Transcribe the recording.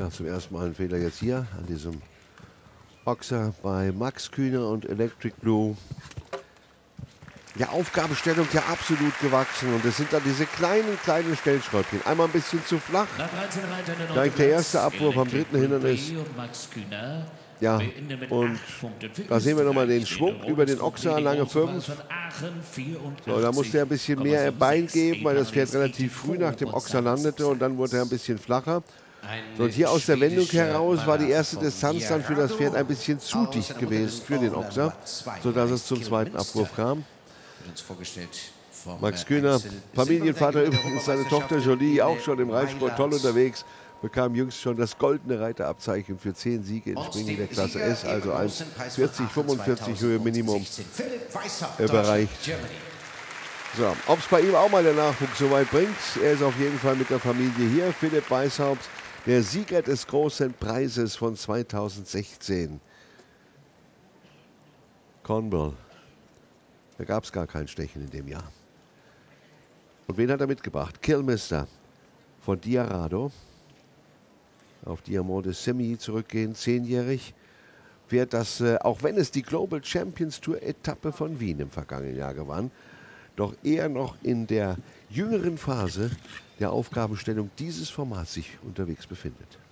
gesagt, zum ersten Mal ein Fehler jetzt hier an diesem Ochser bei Max Kühner und Electric Blue. Ja, Aufgabenstellung ja absolut gewachsen. Und es sind dann diese kleinen Stellschräubchen. Einmal ein bisschen zu flach. Gleich der erste Abwurf am dritten Hindernis. Ja, und da sehen wir nochmal den Schwung über den Ochser, lange 5. So, da musste er ein bisschen mehr Bein geben, weil das Pferd relativ früh nach dem Ochser landete und dann wurde er ein bisschen flacher. So, und hier aus der Wendung heraus war die erste Distanz dann für das Pferd ein bisschen zu dicht gewesen für den Ochser, sodass es zum zweiten Abwurf kam. Max Kühner, Familienvater übrigens, seine Tochter Jolie, auch schon im Reitsport toll unterwegs, bekam jüngst schon das goldene Reiterabzeichen für 10 Siege in Springen der Klasse S, also 1,40, 45 Höhe Minimum überreicht. So, ob es bei ihm auch mal der Nachwuchs so weit bringt, er ist auf jeden Fall mit der Familie hier. Philipp Weishaupt, der Sieger des großen Preises von 2016. Cornwall. Da gab es gar kein Stechen in dem Jahr. Und wen hat er mitgebracht? Killmister von Diarado. Auf Diamant de Semi zurückgehen, 10-jährig. Pferd, das, auch wenn es die Global Champions Tour Etappe von Wien im vergangenen Jahr gewann, doch eher noch in der jüngeren Phase der Aufgabenstellung dieses Formats sich unterwegs befindet.